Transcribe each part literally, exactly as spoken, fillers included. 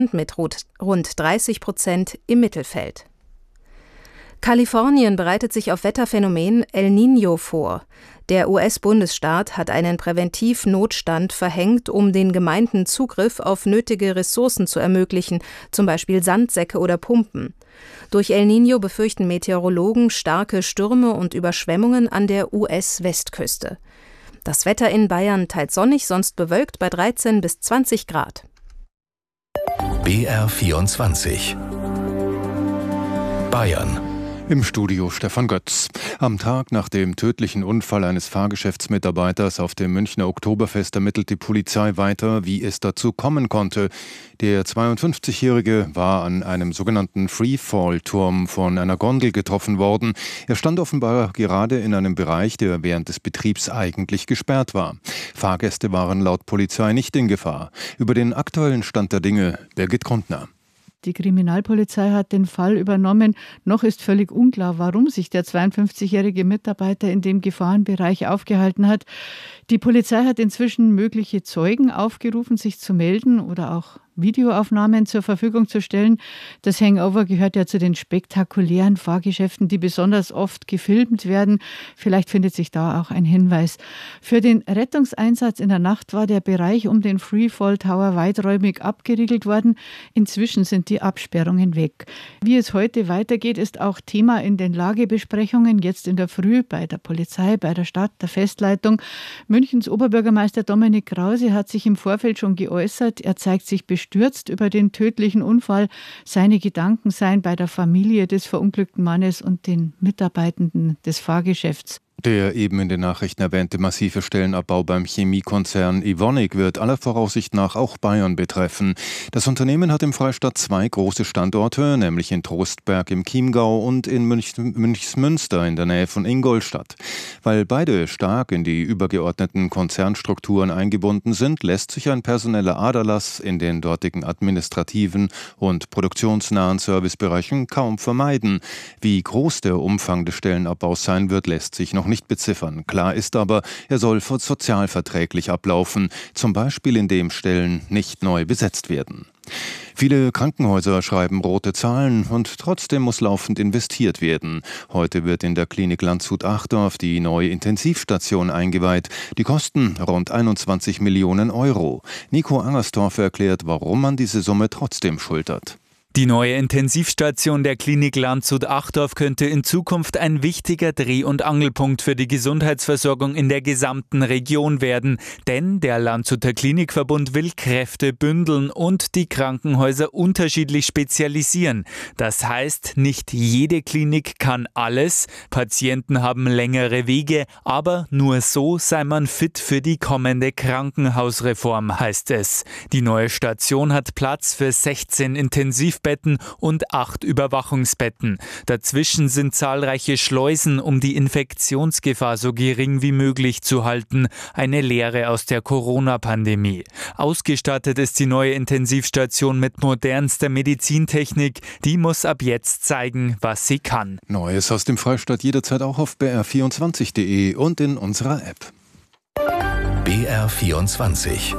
mit rund dreißig Prozent im Mittelfeld. Kalifornien bereitet sich auf Wetterphänomen El Niño vor. Der U S-Bundesstaat hat einen Präventivnotstand verhängt, um den Gemeinden Zugriff auf nötige Ressourcen zu ermöglichen, zum Beispiel Sandsäcke oder Pumpen. Durch El Niño befürchten Meteorologen starke Stürme und Überschwemmungen an der U S-Westküste. Das Wetter in Bayern teils sonnig, sonst bewölkt bei dreizehn bis zwanzig Grad. B R vierundzwanzig Bayern. Im Studio Stefan Götz. Am Tag nach dem tödlichen Unfall eines Fahrgeschäftsmitarbeiters auf dem Münchner Oktoberfest ermittelt die Polizei weiter, wie es dazu kommen konnte. Der zweiundfünfzigjährige war an einem sogenannten Freefall-Turm von einer Gondel getroffen worden. Er stand offenbar gerade in einem Bereich, der während des Betriebs eigentlich gesperrt war. Fahrgäste waren laut Polizei nicht in Gefahr. Über den aktuellen Stand der Dinge, Birgit Grundner. Die Kriminalpolizei hat den Fall übernommen. Noch ist völlig unklar, warum sich der zweiundfünfzigjährige Mitarbeiter in dem Gefahrenbereich aufgehalten hat. Die Polizei hat inzwischen mögliche Zeugen aufgerufen, sich zu melden oder auch Videoaufnahmen zur Verfügung zu stellen. Das Hangover gehört ja zu den spektakulären Fahrgeschäften, die besonders oft gefilmt werden. Vielleicht findet sich da auch ein Hinweis. Für den Rettungseinsatz in der Nacht war der Bereich um den Freefall Tower weiträumig abgeriegelt worden. Inzwischen sind die Absperrungen weg. Wie es heute weitergeht, ist auch Thema in den Lagebesprechungen, jetzt in der Früh bei der Polizei, bei der Stadt, der Festleitung. Münchens Oberbürgermeister Dominik Krause hat sich im Vorfeld schon geäußert. Er zeigt sich bestürzt über den tödlichen Unfall. Seine Gedanken seien bei der Familie des verunglückten Mannes und den Mitarbeitenden des Fahrgeschäfts. Der eben in den Nachrichten erwähnte massive Stellenabbau beim Chemiekonzern Evonik wird aller Voraussicht nach auch Bayern betreffen. Das Unternehmen hat im Freistaat zwei große Standorte, nämlich in Trostberg im Chiemgau und in Münch- Münchsmünster in der Nähe von Ingolstadt. Weil beide stark in die übergeordneten Konzernstrukturen eingebunden sind, lässt sich ein personeller Aderlass in den dortigen administrativen und produktionsnahen Servicebereichen kaum vermeiden. Wie groß der Umfang des Stellenabbaus sein wird, lässt sich noch nicht beziffern. Klar ist aber, er soll sozialverträglich ablaufen, zum Beispiel indem Stellen nicht neu besetzt werden. Viele Krankenhäuser schreiben rote Zahlen und trotzdem muss laufend investiert werden. Heute wird in der Klinik Landshut-Achdorf die neue Intensivstation eingeweiht. Die kosten rund einundzwanzig Millionen Euro. Nico Angersdorf erklärt, warum man diese Summe trotzdem schultert. Die neue Intensivstation der Klinik Landshut-Achdorf könnte in Zukunft ein wichtiger Dreh- und Angelpunkt für die Gesundheitsversorgung in der gesamten Region werden. Denn der Landshuter Klinikverbund will Kräfte bündeln und die Krankenhäuser unterschiedlich spezialisieren. Das heißt, nicht jede Klinik kann alles. Patienten haben längere Wege, aber nur so sei man fit für die kommende Krankenhausreform, heißt es. Die neue Station hat Platz für sechzehn Intensivbetten und acht Überwachungsbetten. Dazwischen sind zahlreiche Schleusen, um die Infektionsgefahr so gering wie möglich zu halten. Eine Lehre aus der Corona-Pandemie. Ausgestattet ist die neue Intensivstation mit modernster Medizintechnik. Die muss ab jetzt zeigen, was sie kann. Neues aus dem Freistaat jederzeit auch auf b r vierundzwanzig punkt d e und in unserer App. B R vierundzwanzig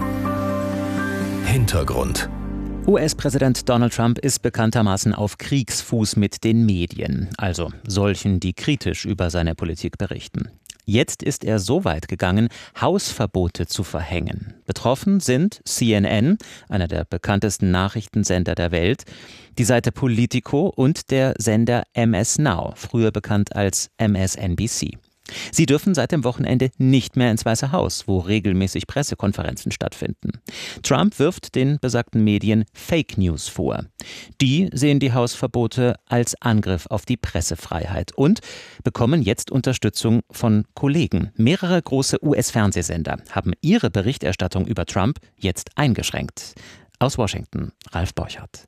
Hintergrund. U S-Präsident Donald Trump ist bekanntermaßen auf Kriegsfuß mit den Medien, also solchen, die kritisch über seine Politik berichten. Jetzt ist er so weit gegangen, Hausverbote zu verhängen. Betroffen sind C N N, einer der bekanntesten Nachrichtensender der Welt, die Seite Politico und der Sender M S Now, früher bekannt als M S N B C. Sie dürfen seit dem Wochenende nicht mehr ins Weiße Haus, wo regelmäßig Pressekonferenzen stattfinden. Trump wirft den besagten Medien Fake News vor. Die sehen die Hausverbote als Angriff auf die Pressefreiheit und bekommen jetzt Unterstützung von Kollegen. Mehrere große U S-Fernsehsender haben ihre Berichterstattung über Trump jetzt eingeschränkt. Aus Washington, Ralf Borchardt.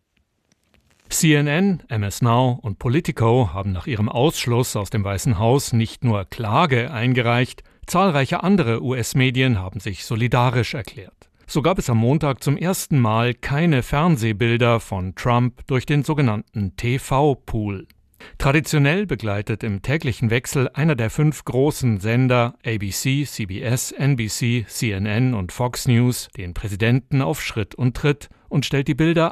C N N, M S Now und Politico haben nach ihrem Ausschluss aus dem Weißen Haus nicht nur Klage eingereicht, zahlreiche andere U S-Medien haben sich solidarisch erklärt. So gab es am Montag zum ersten Mal keine Fernsehbilder von Trump durch den sogenannten T V-Pool. Traditionell begleitet im täglichen Wechsel einer der fünf großen Sender A B C, C B S, N B C, C N N und Fox News den Präsidenten auf Schritt und Tritt und stellt die Bilder